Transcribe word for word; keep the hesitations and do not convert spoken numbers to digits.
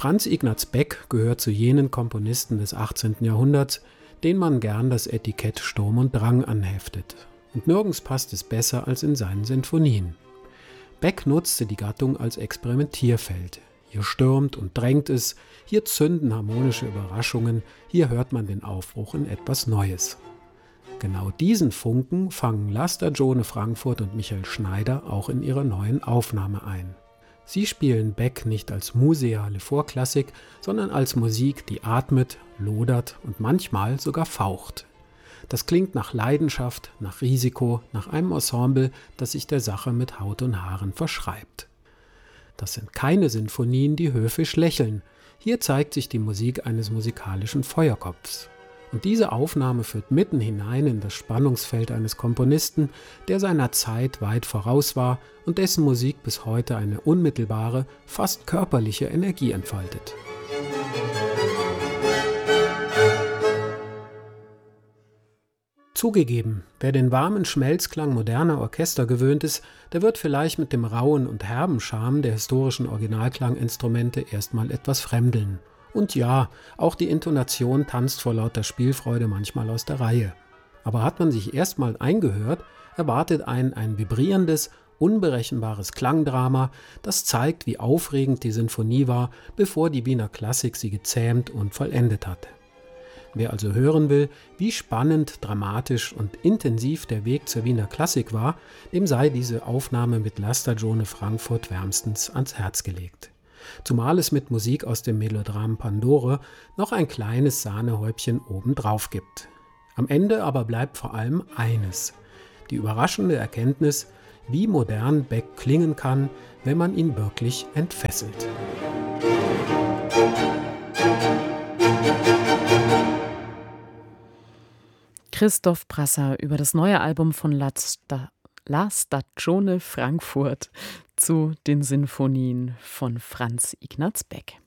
Franz Ignaz Beck gehört zu jenen Komponisten des achtzehnten. Jahrhunderts, denen man gern das Etikett Sturm und Drang anheftet. Und nirgends passt es besser als in seinen Sinfonien. Beck nutzte die Gattung als Experimentierfeld. Hier stürmt und drängt es, hier zünden harmonische Überraschungen, hier hört man den Aufbruch in etwas Neues. Genau diesen Funken fangen Lasta Jone Frankfurt und Michael Schneider auch in ihrer neuen Aufnahme ein. Sie spielen Beck nicht als museale Vorklassik, sondern als Musik, die atmet, lodert und manchmal sogar faucht. Das klingt nach Leidenschaft, nach Risiko, nach einem Ensemble, das sich der Sache mit Haut und Haaren verschreibt. Das sind keine Sinfonien, die höfisch lächeln. Hier zeigt sich die Musik eines musikalischen Feuerkopfs. Und diese Aufnahme führt mitten hinein in das Spannungsfeld eines Komponisten, der seiner Zeit weit voraus war und dessen Musik bis heute eine unmittelbare, fast körperliche Energie entfaltet. Zugegeben, wer den warmen Schmelzklang moderner Orchester gewöhnt ist, der wird vielleicht mit dem rauen und herben Charme der historischen Originalklanginstrumente erstmal etwas fremdeln. Und ja, auch die Intonation tanzt vor lauter Spielfreude manchmal aus der Reihe. Aber hat man sich erstmal eingehört, erwartet einen ein vibrierendes, unberechenbares Klangdrama, das zeigt, wie aufregend die Sinfonie war, bevor die Wiener Klassik sie gezähmt und vollendet hatte. Wer also hören will, wie spannend, dramatisch und intensiv der Weg zur Wiener Klassik war, dem sei diese Aufnahme mit Lasta Jone Frankfurt wärmstens ans Herz gelegt. Zumal es mit Musik aus dem Melodram Pandore noch ein kleines Sahnehäubchen obendrauf gibt. Am Ende aber bleibt vor allem eines: die überraschende Erkenntnis, wie modern Beck klingen kann, wenn man ihn wirklich entfesselt. Christoph Brasser über das neue Album von Lasta, La Stagione Frankfurt zu den Sinfonien von Franz Ignaz Beck.